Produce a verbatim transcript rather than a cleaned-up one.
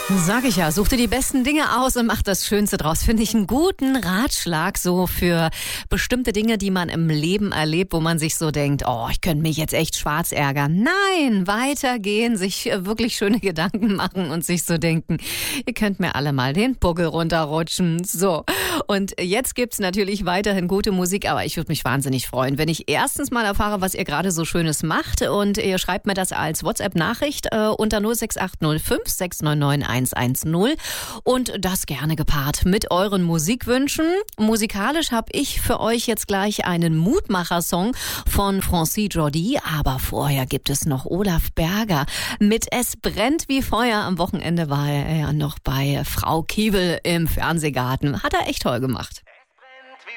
Sag ich ja, such dir die besten Dinge aus und mach das Schönste draus. Finde ich einen guten Ratschlag so für bestimmte Dinge, die man im Leben erlebt, wo man sich so denkt, oh, ich könnte mich jetzt echt schwarz ärgern. Nein, weitergehen, sich wirklich schöne Gedanken machen und sich so denken, ihr könnt mir alle mal den Buckel runterrutschen. So, und jetzt gibt's natürlich weiterhin gute Musik, aber ich würde mich wahnsinnig freuen, wenn ich erstens mal erfahre, was ihr gerade so Schönes macht, und ihr schreibt mir das als WhatsApp-Nachricht äh, unter null sechs acht null fünf sechs neun neun eins eins null und das gerne gepaart mit euren Musikwünschen. Musikalisch habe ich für euch jetzt gleich einen Mutmacher-Song von Francis Jordi, aber vorher gibt es noch Olaf Berger mit Es brennt wie Feuer. Am Wochenende war er ja noch bei Frau Kiebel im Fernsehgarten. Hat er echt toll gemacht.